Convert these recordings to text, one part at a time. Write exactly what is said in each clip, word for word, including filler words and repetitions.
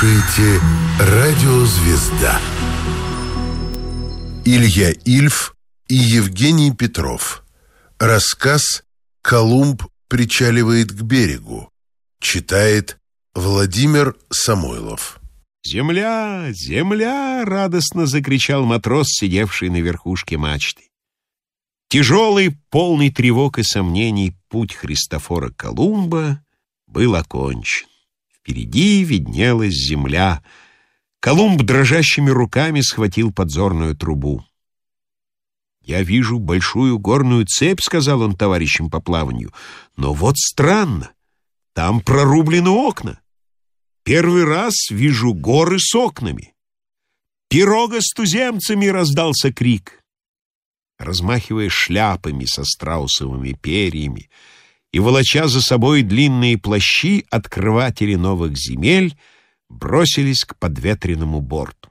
Радиозвезда. Илья Ильф и Евгений Петров. Рассказ «Колумб причаливает к берегу». Читает Владимир Самойлов. «Земля! Земля!» — радостно закричал матрос, сидевший на верхушке мачты. Тяжелый, полный тревог и сомнений путь Христофора Колумба был окончен. Впереди виднелась земля. Колумб дрожащими руками схватил подзорную трубу. «Я вижу большую горную цепь», — сказал он товарищам по плаванию. «Но вот странно, там прорублены окна. Первый раз вижу горы с окнами. Пирога с туземцами!» — раздался крик. Размахивая шляпами со страусовыми перьями и волоча за собой длинные плащи, открыватели новых земель бросились к подветренному борту.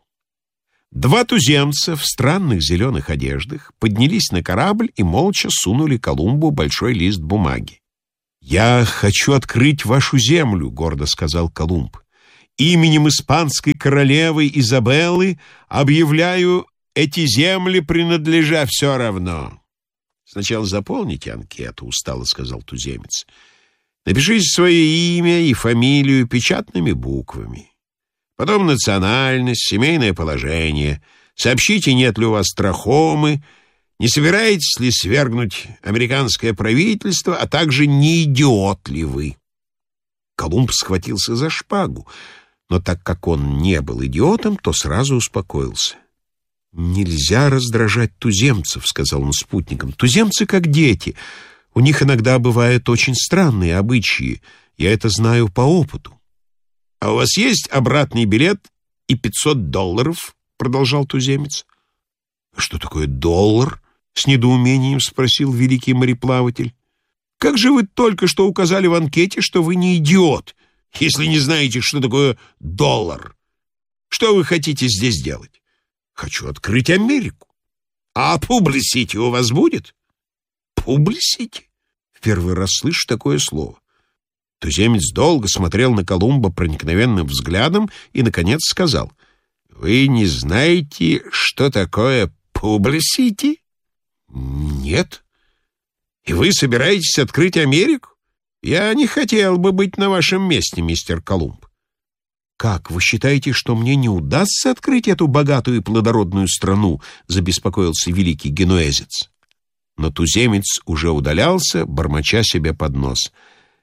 Два туземца в странных зеленых одеждах поднялись на корабль и молча сунули Колумбу большой лист бумаги. «Я хочу открыть вашу землю», — гордо сказал Колумб. «Именем испанской королевы Изабеллы объявляю эти земли принадлежа все равно». «Сначала заполните анкету», — устало сказал туземец. «Напишите свое имя и фамилию печатными буквами. Потом национальность, семейное положение. Сообщите, нет ли у вас трахомы, не собираетесь ли свергнуть американское правительство, а также не идиот ли вы». Колумб схватился за шпагу, но так как он не был идиотом, то сразу успокоился. «Нельзя раздражать туземцев», — сказал он спутникам. «Туземцы как дети. У них иногда бывают очень странные обычаи. Я это знаю по опыту». «А у вас есть обратный билет и пятьсот долларов?» — продолжал туземец. «Что такое доллар?» — с недоумением спросил великий мореплаватель. «Как же вы только что указали в анкете, что вы не идиот, если не знаете, что такое доллар? Что вы хотите здесь делать?» «Хочу открыть Америку». «А публисити у вас будет?» «Публисити?» В первый раз слышу такое слово. Туземец долго смотрел на Колумба проникновенным взглядом и, наконец, сказал: «Вы не знаете, что такое публисити?» «Нет». «И вы собираетесь открыть Америку? Я не хотел бы быть на вашем месте, мистер Колумб». «Как, вы считаете, что мне не удастся открыть эту богатую и плодородную страну?» — забеспокоился великий генуэзец. Но туземец уже удалялся, бормоча себе под нос: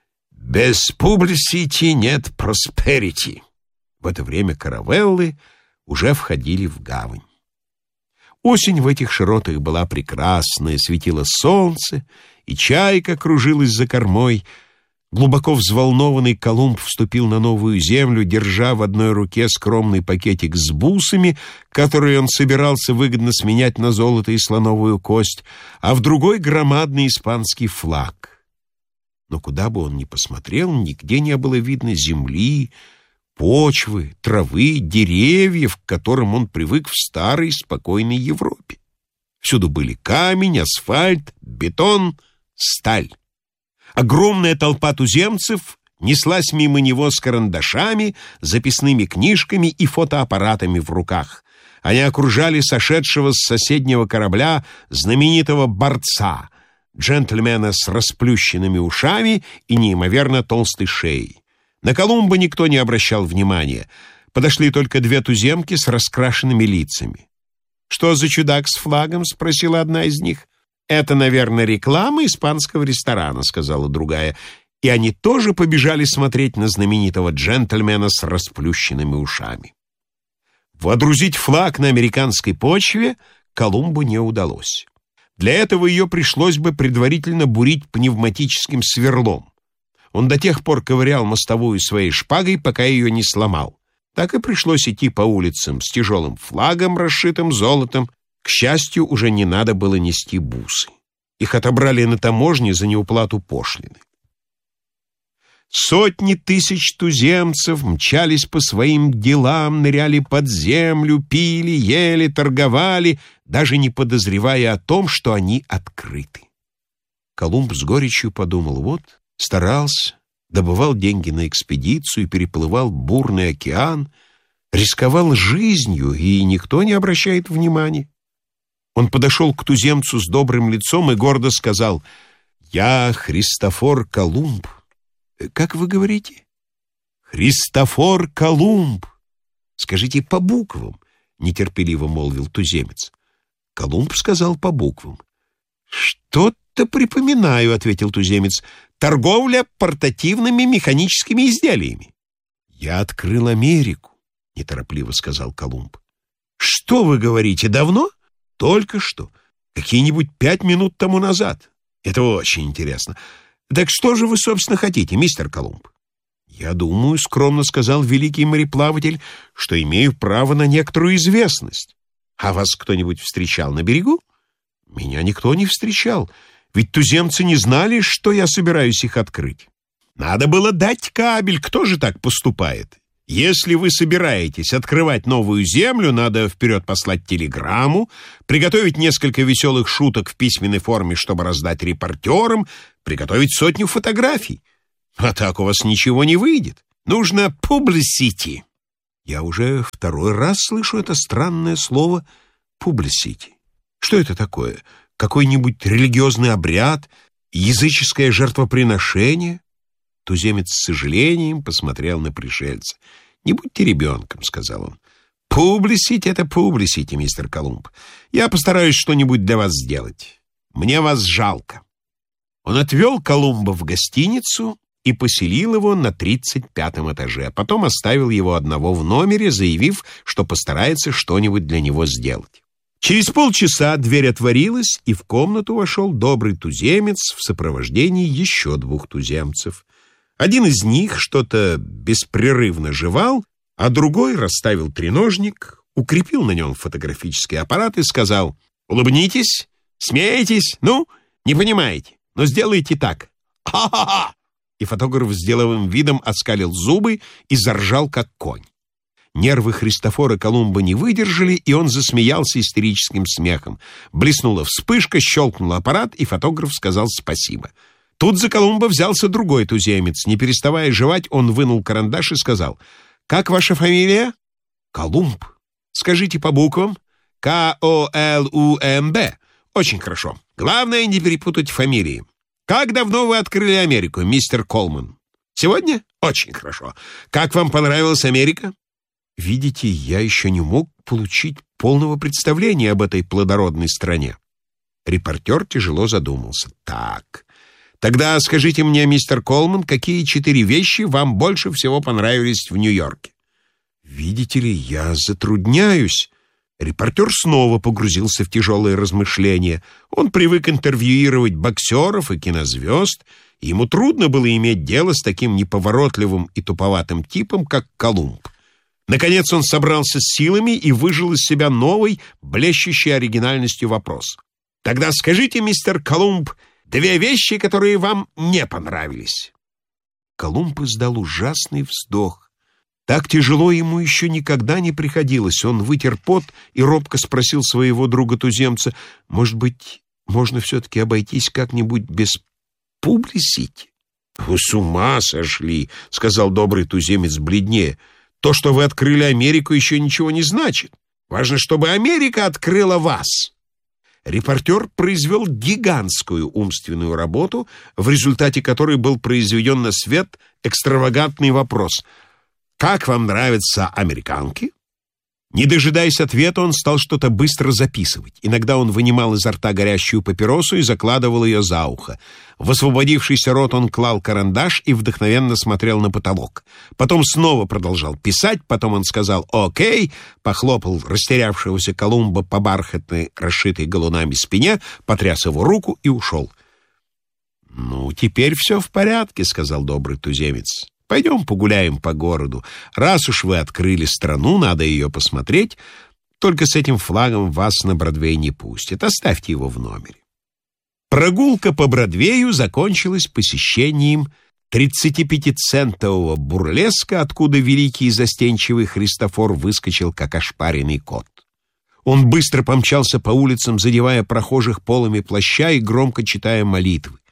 «Без публисити нет просперити». В это время каравеллы уже входили в гавань. Осень в этих широтах была прекрасная, светило солнце, и чайка кружилась за кормой. Глубоко взволнованный Колумб вступил на новую землю, держа в одной руке скромный пакетик с бусами, который он собирался выгодно сменять на золото и слоновую кость, а в другой громадный испанский флаг. Но куда бы он ни посмотрел, нигде не было видно земли, почвы, травы, деревьев, к которым он привык в старой спокойной Европе. Всюду были камень, асфальт, бетон, сталь. Огромная толпа туземцев неслась мимо него с карандашами, записными книжками и фотоаппаратами в руках. Они окружали сошедшего с соседнего корабля знаменитого борца, джентльмена с расплющенными ушами и неимоверно толстой шеей. На Колумба никто не обращал внимания. Подошли только две туземки с раскрашенными лицами. «Что за чудак с флагом?» — спросила одна из них. «Это, наверное, реклама испанского ресторана», — сказала другая. И они тоже побежали смотреть на знаменитого джентльмена с расплющенными ушами. Водрузить флаг на американской почве Колумбу не удалось. Для этого ее пришлось бы предварительно бурить пневматическим сверлом. Он до тех пор ковырял мостовую своей шпагой, пока ее не сломал. Так и пришлось идти по улицам с тяжелым флагом, расшитым золотом. К счастью, уже не надо было нести бусы. Их отобрали на таможне за неуплату пошлины. Сотни тысяч туземцев мчались по своим делам, ныряли под землю, пили, ели, торговали, даже не подозревая о том, что они открыты. Колумб с горечью подумал: вот, старался, добывал деньги на экспедицию, переплывал бурный океан, рисковал жизнью, и никто не обращает внимания. Он подошел к туземцу с добрым лицом и гордо сказал: «Я Христофор Колумб». «Как вы говорите?» «Христофор Колумб». «Скажите по буквам», — нетерпеливо молвил туземец. Колумб сказал по буквам. «Что-то припоминаю», — ответил туземец. «Торговля портативными механическими изделиями». «Я открыл Америку», — неторопливо сказал Колумб. «Что вы говорите, давно?» «Только что. Какие-нибудь пять минут тому назад. Это очень интересно. Так что же вы, собственно, хотите, мистер Колумб?» «Я думаю, — скромно сказал великий мореплаватель, — что имею право на некоторую известность. А вас кто-нибудь встречал на берегу?» «Меня никто не встречал, ведь туземцы не знали, что я собираюсь их открыть. Надо было дать кабель, кто же так поступает? Если вы собираетесь открывать новую землю, надо вперед послать телеграмму, приготовить несколько веселых шуток в письменной форме, чтобы раздать репортерам, приготовить сотню фотографий. А так у вас ничего не выйдет. Нужно publicity». Я уже второй раз слышу это странное слово publicity. Что это такое? Какой-нибудь религиозный обряд? Языческое жертвоприношение? Туземец с сожалением посмотрел на пришельца. «Не будьте ребенком», — сказал он. «Publicity — это publicity, мистер Колумб. Я постараюсь что-нибудь для вас сделать. Мне вас жалко». Он отвел Колумба в гостиницу и поселил его на тридцать пятом этаже, а потом оставил его одного в номере, заявив, что постарается что-нибудь для него сделать. Через полчаса дверь отворилась, и в комнату вошел добрый туземец в сопровождении еще двух туземцев. Один из них что-то беспрерывно жевал, а другой расставил треножник, укрепил на нем фотографический аппарат и сказал: «Улыбнитесь, смейтесь, ну, не понимаете, но сделайте так. Ха-ха-ха!» И фотограф с деловым видом оскалил зубы и заржал, как конь. Нервы Христофора Колумба не выдержали, и он засмеялся истерическим смехом. Блеснула вспышка, щелкнул аппарат, и фотограф сказал спасибо. Тут за Колумба взялся другой туземец. Не переставая жевать, он вынул карандаш и сказал: «Как ваша фамилия?» «Колумб». «Скажите по буквам». К О Л У М Б. «Очень хорошо. Главное, не перепутать фамилии. Как давно вы открыли Америку, мистер Колман?» «Сегодня? Очень хорошо. Как вам понравилась Америка?» «Видите, я еще не мог получить полного представления об этой плодородной стране». Репортер тяжело задумался. «Так, тогда скажите мне, мистер Колман, какие четыре вещи вам больше всего понравились в Нью-Йорке?» «Видите ли, я затрудняюсь». Репортер снова погрузился в тяжелые размышления. Он привык интервьюировать боксеров и кинозвезд, и ему трудно было иметь дело с таким неповоротливым и туповатым типом, как Колумб. Наконец он собрался с силами и выжил из себя новый, блещущий оригинальностью вопрос. «Тогда скажите, мистер Колумб, две вещи, которые вам не понравились». Колумб издал ужасный вздох. Так тяжело ему еще никогда не приходилось. Он вытер пот и робко спросил своего друга-туземца: «Может быть, можно все-таки обойтись как-нибудь без публисити?» «Вы с ума сошли», — сказал добрый туземец бледнее. «То, что вы открыли Америку, еще ничего не значит. Важно, чтобы Америка открыла вас». Репортер произвел гигантскую умственную работу, в результате которой был произведен на свет экстравагантный вопрос: «Как вам нравятся американки?» Не дожидаясь ответа, он стал что-то быстро записывать. Иногда он вынимал изо рта горящую папиросу и закладывал ее за ухо. В освободившийся рот он клал карандаш и вдохновенно смотрел на потолок. Потом снова продолжал писать, потом он сказал «Окей», похлопал растерявшегося Колумба по бархатной, расшитой галунами спине, потряс его руку и ушел. «Ну, теперь все в порядке», — сказал добрый туземец. «Пойдем погуляем по городу. Раз уж вы открыли страну, надо ее посмотреть. Только с этим флагом вас на Бродвей не пустят. Оставьте его в номере». Прогулка по Бродвею закончилась посещением тридцатипятицентового бурлеска, откуда великий и застенчивый Христофор выскочил, как ошпаренный кот. Он быстро помчался по улицам, задевая прохожих полами плаща и громко читая молитвы.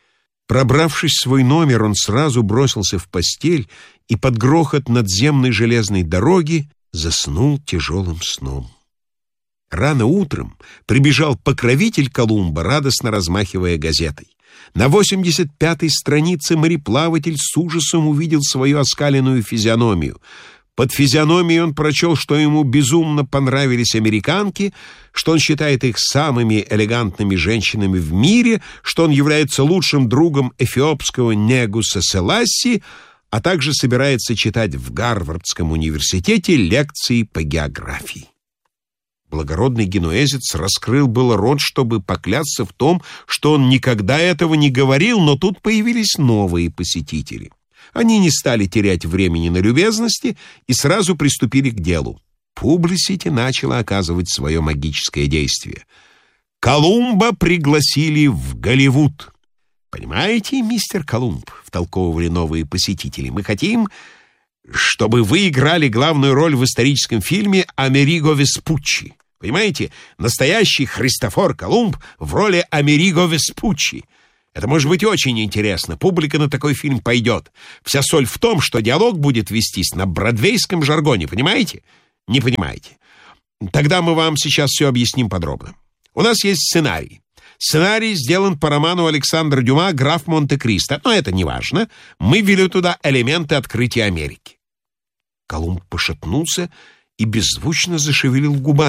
Пробравшись в свой номер, он сразу бросился в постель и под грохот надземной железной дороги заснул тяжелым сном. Рано утром прибежал покровитель Колумба, радостно размахивая газетой. На восемьдесят пятой странице мореплаватель с ужасом увидел свою оскаленную физиономию. Под физиономией он прочел, что ему безумно понравились американки, что он считает их самыми элегантными женщинами в мире, что он является лучшим другом эфиопского Негуса Селасси, а также собирается читать в Гарвардском университете лекции по географии. Благородный генуэзец раскрыл было рот, чтобы поклясться в том, что он никогда этого не говорил, но тут появились новые посетители. Они не стали терять времени на любезности и сразу приступили к делу. Публисити начала оказывать свое магическое действие. Колумба пригласили в Голливуд. «Понимаете, мистер Колумб», — втолковывали новые посетители, — «мы хотим, чтобы вы играли главную роль в историческом фильме «Америго Веспуччи». Понимаете, настоящий Христофор Колумб в роли Америго Веспуччи. Это может быть очень интересно. Публика на такой фильм пойдет. Вся соль в том, что диалог будет вестись на бродвейском жаргоне. Понимаете? Не понимаете. Тогда мы вам сейчас все объясним подробно. У нас есть сценарий. Сценарий сделан по роману Александра Дюма «Граф Монте-Кристо». Но это не важно. Мы ввели туда элементы открытия Америки. Колумб пошатнулся и беззвучно зашевелил губами.